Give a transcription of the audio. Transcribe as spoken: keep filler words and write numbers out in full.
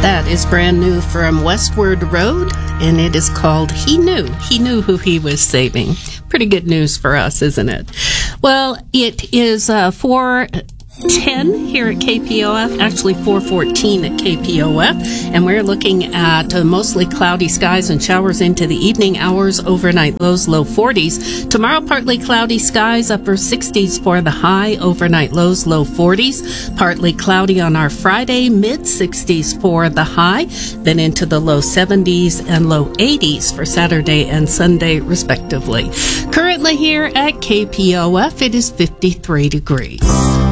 That is brand new from Westward Road, and it is called He Knew. He knew who he was saving. Pretty good news for us, isn't it? Well, it is uh, four ten here at K P O F, actually four fourteen at K P O F, and we're looking at uh, mostly cloudy skies and showers into the evening hours, overnight lows, low forties. Tomorrow, partly cloudy skies, upper sixties for the high, overnight lows, low forties. Partly cloudy on our Friday, mid sixties for the high, then into the low seventies and low eighties for Saturday and Sunday, respectively. Currently here at K P O F, it is fifty-three degrees.